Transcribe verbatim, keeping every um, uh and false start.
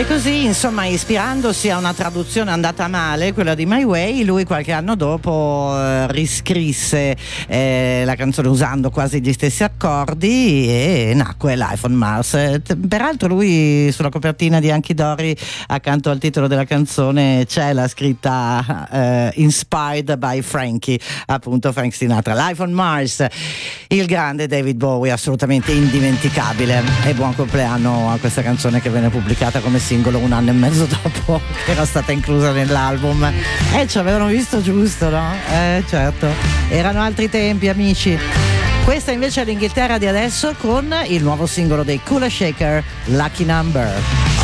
E così, insomma, ispirandosi a una traduzione andata male, quella di My Way, lui qualche anno dopo eh, riscrisse eh, la canzone usando quasi gli stessi accordi e nacque Life on Mars. Eh, t- peraltro lui sulla copertina di Hunky Dory, accanto al titolo della canzone, c'è la scritta eh, Inspired by Frankie, appunto Frank Sinatra. Life on Mars, il grande David Bowie, assolutamente indimenticabile. E buon compleanno a questa canzone che venne pubblicata come singolo un anno e mezzo dopo che era stata inclusa nell'album. E ci avevano visto giusto, no? Eh certo, erano altri tempi, amici. Questa invece è l'Inghilterra di adesso con il nuovo singolo dei Kula Shaker, Lucky Number.